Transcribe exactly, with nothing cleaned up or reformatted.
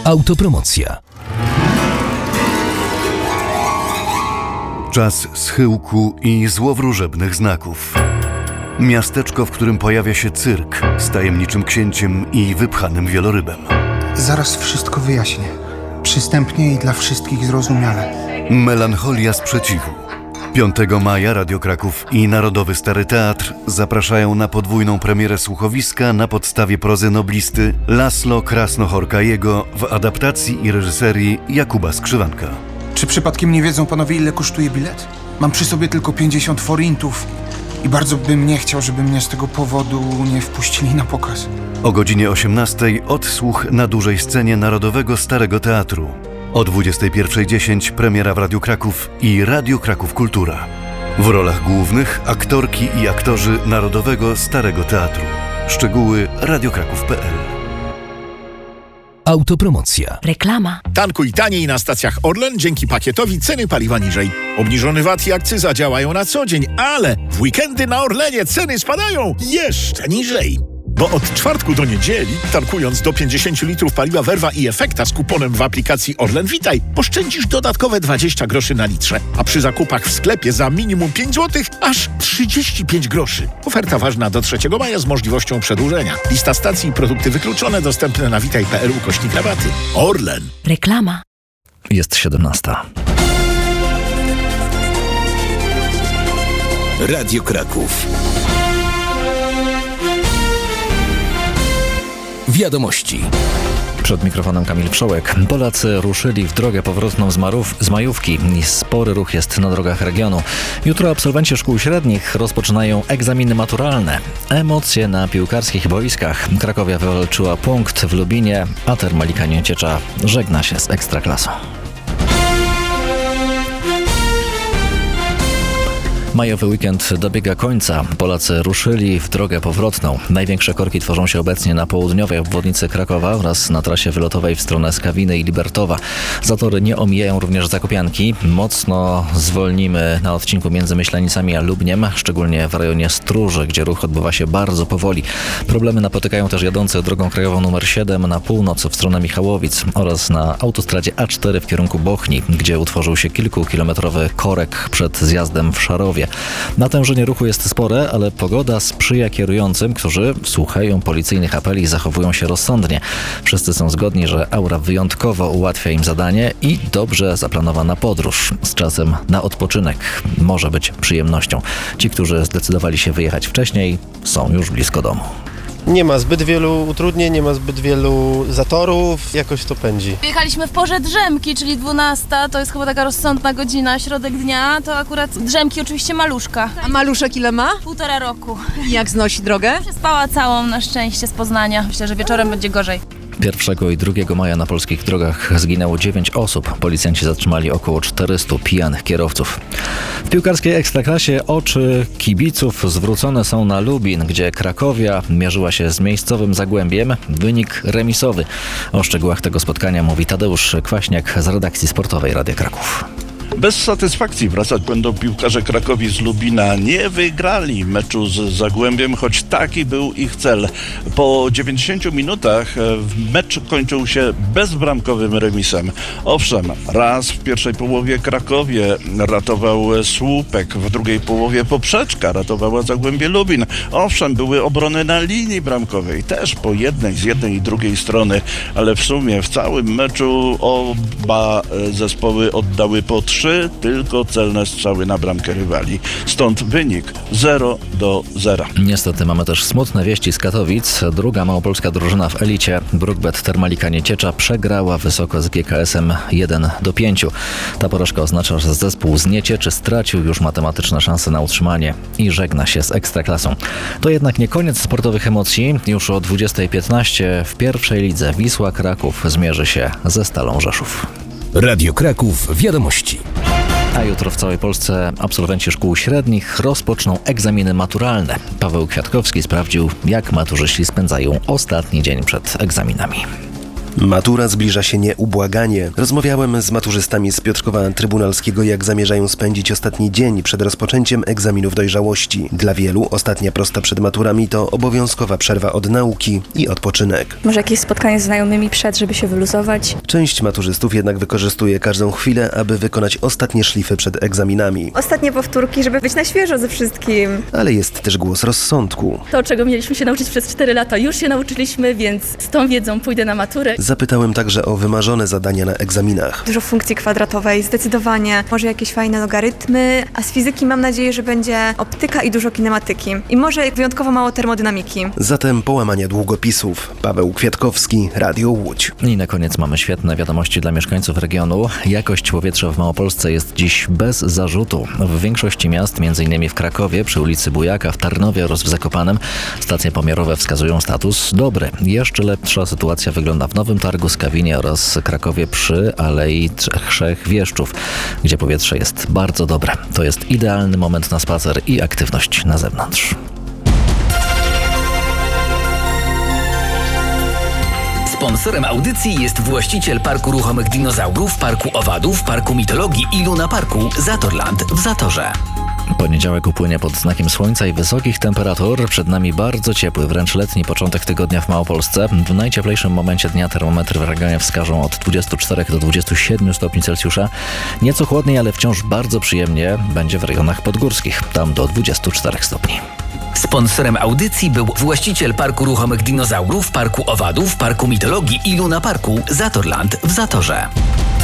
Autopromocja. Czas schyłku i złowróżebnych znaków. Miasteczko, w którym pojawia się cyrk z tajemniczym księciem i wypchanym wielorybem. Zaraz wszystko wyjaśnię. Przystępnie i dla wszystkich zrozumiale. Melancholia sprzeciwu. piątego maja Radio Kraków i Narodowy Stary Teatr zapraszają na podwójną premierę słuchowiska na podstawie prozy noblisty Laszlo Krasno-Horkajego w adaptacji i reżyserii Jakuba Skrzywanka. Czy przypadkiem nie wiedzą panowie, ile kosztuje bilet? Mam przy sobie tylko pięćdziesiąt forintów i bardzo bym nie chciał, żeby mnie z tego powodu nie wpuścili na pokaz. O godzinie osiemnastej odsłuch na dużej scenie Narodowego Starego Teatru. O dwudziestej pierwszej dziesięć premiera w Radiu Kraków i Radiu Kraków Kultura. W rolach głównych aktorki i aktorzy Narodowego Starego Teatru. Szczegóły radiokraków kropka p l. Autopromocja. Reklama. Tankuj taniej na stacjach Orlen dzięki pakietowi ceny paliwa niżej. Obniżony V A T i akcyza działają na co dzień, ale w weekendy na Orlenie ceny spadają jeszcze niżej. Bo od czwartku do niedzieli, tankując do pięćdziesiąt litrów paliwa Verva i Efekta z kuponem w aplikacji Orlen Witaj, oszczędzisz dodatkowe dwadzieścia groszy na litrze, a przy zakupach w sklepie za minimum pięć złotych aż trzydzieści pięć groszy. Oferta ważna do trzeciego maja z możliwością przedłużenia. Lista stacji i produkty wykluczone dostępne na witaj kropka p l ukośnik rabaty. Orlen. Reklama. Jest siedemnasta. Radio Kraków. Wiadomości. Przed mikrofonem Kamil Wszołek. Polacy ruszyli w drogę powrotną z, Marów, z Majówki i spory ruch jest na drogach regionu. Jutro absolwenci szkół średnich rozpoczynają egzaminy maturalne. Emocje na piłkarskich boiskach. Krakowia wywalczyła punkt w Lubinie, a Termalika Nieciecza żegna się z Ekstraklasą. Majowy weekend dobiega końca. Polacy ruszyli w drogę powrotną. Największe korki tworzą się obecnie na południowej obwodnicy Krakowa oraz na trasie wylotowej w stronę Skawiny i Libertowa. Zatory nie omijają również Zakopianki. Mocno zwolnimy na odcinku między Myślenicami a Lubniem, szczególnie w rejonie Stróży, gdzie ruch odbywa się bardzo powoli. Problemy napotykają też jadący drogą krajową numer siedem na północ w stronę Michałowic oraz na autostradzie A cztery w kierunku Bochni, gdzie utworzył się kilkukilometrowy korek przed zjazdem w Szarowie. Natężenie ruchu jest spore, ale pogoda sprzyja kierującym, którzy słuchają policyjnych apeli i zachowują się rozsądnie. Wszyscy są zgodni, że aura wyjątkowo ułatwia im zadanie i dobrze zaplanowana podróż z czasem na odpoczynek może być przyjemnością. Ci, którzy zdecydowali się wyjechać wcześniej, są już blisko domu. Nie ma zbyt wielu utrudnień, nie ma zbyt wielu zatorów, jakoś to pędzi. Jechaliśmy w porze drzemki, czyli dwunasta, to jest chyba taka rozsądna godzina, środek dnia, to akurat drzemki oczywiście maluszka. A maluszek ile ma? Półtora roku. I jak znosi drogę? Przespała całą na szczęście z Poznania, myślę, że wieczorem będzie gorzej. pierwszego i drugiego maja na polskich drogach zginęło dziewięć osób. Policjanci zatrzymali około czterystu pijanych kierowców. W piłkarskiej Ekstraklasie oczy kibiców zwrócone są na Lubin, gdzie Krakowia mierzyła się z miejscowym Zagłębiem. Wynik remisowy. O szczegółach tego spotkania mówi Tadeusz Kwaśniak z redakcji sportowej Radia Kraków. Bez satysfakcji wracać będą piłkarze Krakowi z Lubina. Nie wygrali meczu z Zagłębiem, choć taki był ich cel. Po dziewięćdziesięciu minutach mecz kończył się bezbramkowym remisem. Owszem, raz w pierwszej połowie Krakowie ratował Słupek, w drugiej połowie Poprzeczka ratowała Zagłębie Lubin. Owszem, były obrony na linii bramkowej, też po jednej z jednej i drugiej strony, ale w sumie w całym meczu oba zespoły oddały po trzy tylko celne strzały na bramkę rywali. Stąd wynik zero do zera. Niestety mamy też smutne wieści z Katowic. Druga małopolska drużyna w elicie, Brukbet Termalika Nieciecza, przegrała wysoko z G K S-em jeden do pięciu. Ta porażka oznacza, że zespół z Niecieczy stracił już matematyczne szanse na utrzymanie i żegna się z Ekstraklasą. To jednak nie koniec sportowych emocji. Już o dwudziestej piętnaście w pierwszej lidze Wisła Kraków zmierzy się ze Stalą Rzeszów. Radio Kraków. Wiadomości. A jutro w całej Polsce absolwenci szkół średnich rozpoczną egzaminy maturalne. Paweł Kwiatkowski sprawdził, jak maturzyści spędzają ostatni dzień przed egzaminami. Matura zbliża się nieubłaganie. Rozmawiałem z maturzystami z Piotrkowa Trybunalskiego, jak zamierzają spędzić ostatni dzień przed rozpoczęciem egzaminów dojrzałości. Dla wielu ostatnia prosta przed maturami to obowiązkowa przerwa od nauki i odpoczynek. Może jakieś spotkanie z znajomymi przed, żeby się wyluzować. Część maturzystów jednak wykorzystuje każdą chwilę, aby wykonać ostatnie szlify przed egzaminami. Ostatnie powtórki, żeby być na świeżo ze wszystkim. Ale jest też głos rozsądku. To, czego mieliśmy się nauczyć przez cztery lata, już się nauczyliśmy, więc z tą wiedzą pójdę na maturę. Zapytałem także o wymarzone zadania na egzaminach. Dużo funkcji kwadratowej, zdecydowanie. Może jakieś fajne logarytmy, a z fizyki mam nadzieję, że będzie optyka i dużo kinematyki. I może wyjątkowo mało termodynamiki. Zatem połamania długopisów. Paweł Kwiatkowski, Radio Łódź. I na koniec mamy świetne wiadomości dla mieszkańców regionu. Jakość powietrza w Małopolsce jest dziś bez zarzutu. W większości miast, m.in. w Krakowie, przy ulicy Bujaka, w Tarnowie oraz w Zakopanem, stacje pomiarowe wskazują status dobry. Jeszcze lepsza sytuacja wygląda w Nowym Targu, Skawinie oraz Krakowie przy Alei Trzech Wieszczów, gdzie powietrze jest bardzo dobre. To jest idealny moment na spacer i aktywność na zewnątrz. Sponsorem audycji jest właściciel Parku Ruchomych Dinozaurów, Parku Owadów, Parku Mitologii i Luna Parku Zatorland w Zatorze. Poniedziałek upłynie pod znakiem słońca i wysokich temperatur. Przed nami bardzo ciepły, wręcz letni początek tygodnia w Małopolsce. W najcieplejszym momencie dnia termometry w regionie wskażą od dwudziestu czterech do dwudziestu siedmiu stopni Celsjusza. Nieco chłodniej, ale wciąż bardzo przyjemnie będzie w rejonach podgórskich. Tam do dwudziestu czterech stopni. Sponsorem audycji był właściciel Parku Ruchomych Dinozaurów, Parku Owadów, Parku Mitologii i Luna Parku Zatorland w Zatorze.